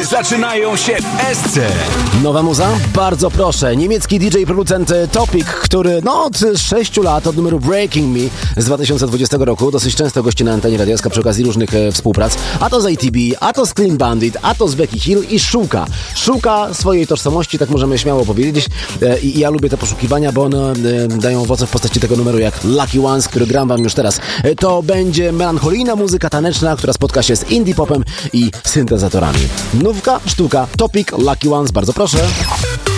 zaczynają się w SC. Nowa muza? Bardzo proszę. Niemiecki DJ i producent Topic, który od 6 lat, od numeru Breaking Me z 2020 roku, dosyć często gości na antenie Radia SK przy okazji różnych współprac. A to z ATB, a to z Clean Bandit, a to z Becky Hill i szuka swojej tożsamości, tak możemy śmiało powiedzieć. I ja lubię te poszukiwania, bo one dają owoce w postaci tego numeru jak Lucky Ones, który gram wam już teraz. To będzie melancholijna muzyka taneczna, która spotka się z indie popem i syntezatorami. Nówka, sztuka, Topic, Lucky Ones, bardzo proszę.